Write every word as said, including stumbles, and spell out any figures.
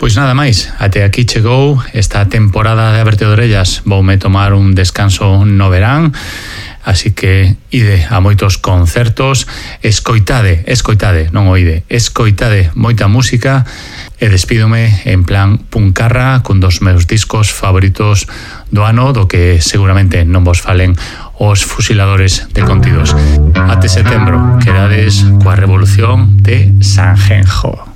Pois nada máis, até aquí chegou esta temporada de Aberte de Orellas. Voume tomar un descanso no verán, así que ide a moitos concertos, escoitade, escoitade, non oide, escoitade moita música e despídome en plan puncarra cun dos meus discos favoritos do ano, do que seguramente non vos falen os fusiladores de contidos. Até setembro, quedades coa revolución de Sanjenjo.